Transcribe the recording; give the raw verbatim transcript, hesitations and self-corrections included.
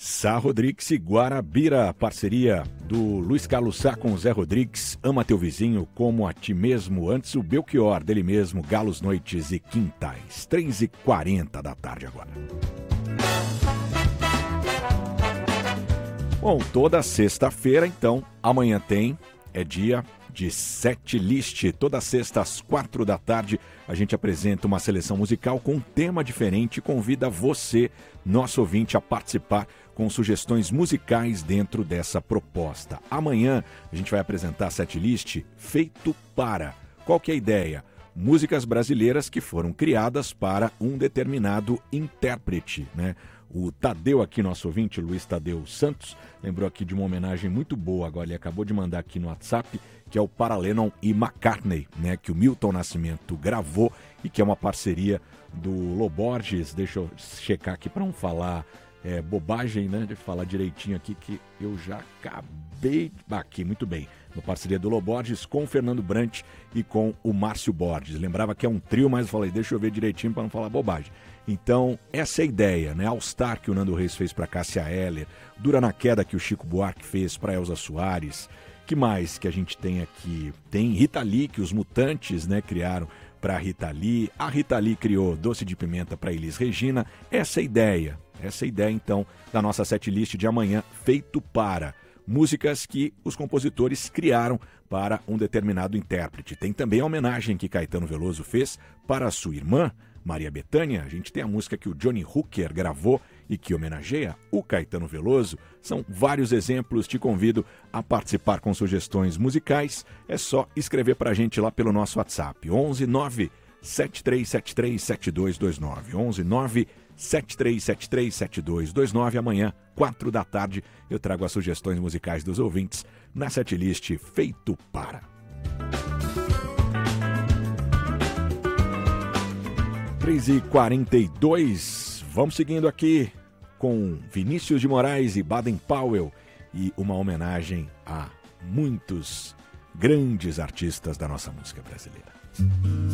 Sá Rodrigues e Guarabira, parceria do Luiz Carlos Sá com o Zé Rodrigues, Ama Teu Vizinho como a Ti Mesmo, antes o Belchior, dele mesmo, Galos, Noites e Quintais, três e quarenta da tarde agora. Bom, toda sexta-feira, então, amanhã tem, é dia de Setlist. Toda sexta às quatro da tarde a gente apresenta uma seleção musical com um tema diferente e convida você, nosso ouvinte, a participar com sugestões musicais dentro dessa proposta. Amanhã a gente vai apresentar a Setlist feito para. Qual que é a ideia? Músicas brasileiras que foram criadas para um determinado intérprete, né? O Tadeu aqui, nosso ouvinte, Luiz Tadeu Santos, lembrou aqui de uma homenagem muito boa, agora ele acabou de mandar aqui no WhatsApp, que é o Para Lennon e McCartney, né, que o Milton Nascimento gravou e que é uma parceria do Loborges. Deixa eu checar aqui para não falar é, bobagem, né, de falar direitinho aqui, que eu já acabei aqui, muito bem. Uma parceria do Loborges com o Fernando Brant e com o Márcio Borges. Lembrava que é um trio, mas eu falei, deixa eu ver direitinho para não falar bobagem. Então, essa é a ideia, né? All Star que o Nando Reis fez para Cássia Eller, Dura na Queda que o Chico Buarque fez para Elza Soares. Que mais que a gente tem aqui? Tem Rita Lee, que os Mutantes, né, criaram para Rita Lee. A Rita Lee criou Doce de Pimenta para Elis Regina. Essa é a ideia. Essa é a ideia, então, da nossa setlist de amanhã, feito para músicas que os compositores criaram para um determinado intérprete. Tem também a homenagem que Caetano Veloso fez para a sua irmã, Maria Bethânia. A gente tem a música que o Johnny Hooker gravou e que homenageia o Caetano Veloso. São vários exemplos, te convido a participar com sugestões musicais. É só escrever para a gente lá pelo nosso WhatsApp, onze nove sete três sete três sete dois dois nove, onze nove sete três sete três sete dois dois nove. Amanhã, quatro da tarde, eu trago as sugestões musicais dos ouvintes na setlist Feito Para. três e quarenta e dois, vamos seguindo aqui com Vinícius de Moraes e Baden Powell e uma homenagem a muitos grandes artistas da nossa música brasileira.